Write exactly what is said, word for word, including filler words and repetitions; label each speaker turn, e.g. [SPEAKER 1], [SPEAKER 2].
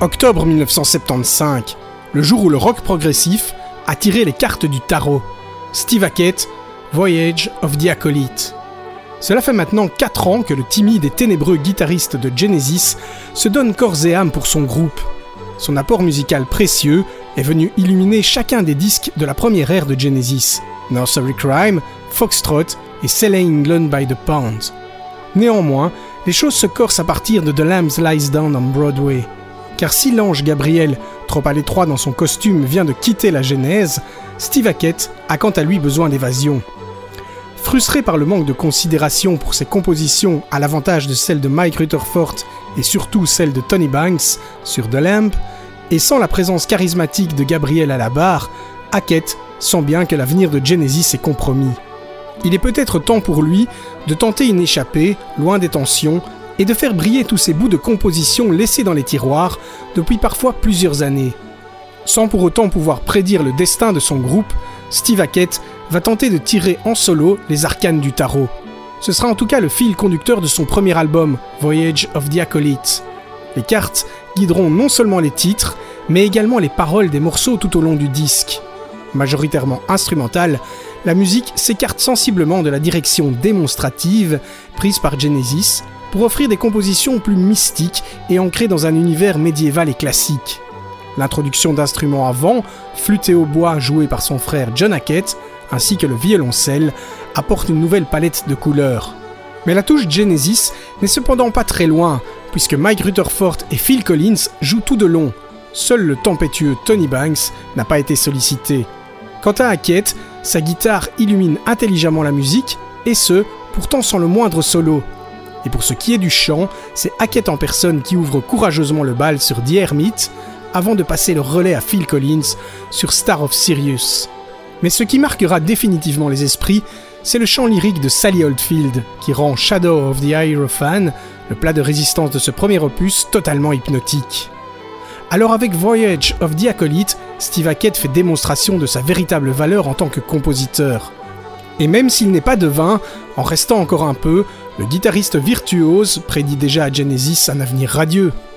[SPEAKER 1] Octobre mille neuf cent soixante-quinze, le jour où le rock progressif a tiré les cartes du tarot. Steve Hackett, Voyage of the Acolyte. Cela fait maintenant quatre ans que le timide et ténébreux guitariste de Genesis se donne corps et âme pour son groupe. Son apport musical précieux est venu illuminer chacun des disques de la première ère de Genesis, Nursery Crime, Foxtrot et Selling England by the Pound. Néanmoins, les choses se corsent à partir de The Lamb Lies Down on Broadway. Car si l'ange Gabriel, trop à l'étroit dans son costume, vient de quitter la Genèse, Steve Hackett a quant à lui besoin d'évasion. Frustré par le manque de considération pour ses compositions à l'avantage de celles de Mike Rutherford et surtout celles de Tony Banks sur The Lamb, et sans la présence charismatique de Gabriel à la barre, Hackett sent bien que l'avenir de Genesis est compromis. Il est peut-être temps pour lui de tenter une échappée, loin des tensions, et de faire briller tous ces bouts de composition laissés dans les tiroirs depuis parfois plusieurs années. Sans pour autant pouvoir prédire le destin de son groupe, Steve Hackett va tenter de tirer en solo les arcanes du tarot. Ce sera en tout cas le fil conducteur de son premier album, Voyage of the Acolyte. Les cartes guideront non seulement les titres, mais également les paroles des morceaux tout au long du disque. Majoritairement instrumentale, la musique s'écarte sensiblement de la direction démonstrative prise par Genesis pour offrir des compositions plus mystiques et ancrées dans un univers médiéval et classique. L'introduction d'instruments à vent, flûte et hautbois joués par son frère John Hackett, ainsi que le violoncelle, apportent une nouvelle palette de couleurs. Mais la touche Genesis n'est cependant pas très loin, puisque Mike Rutherford et Phil Collins jouent tout de long. Seul le tempétueux Tony Banks n'a pas été sollicité. Quant à Hackett, sa guitare illumine intelligemment la musique, et ce, pourtant sans le moindre solo. Et pour ce qui est du chant, c'est Hackett en personne qui ouvre courageusement le bal sur The Hermit, avant de passer le relais à Phil Collins sur Star of Sirius. Mais ce qui marquera définitivement les esprits, c'est le chant lyrique de Sally Oldfield, qui rend Shadow of the Hierophant, le plat de résistance de ce premier opus, totalement hypnotique. Alors avec Voyage of the Acolyte, Steve Hackett fait démonstration de sa véritable valeur en tant que compositeur. Et même s'il n'est pas devin, en restant encore un peu, le guitariste virtuose prédit déjà à Genesis un avenir radieux.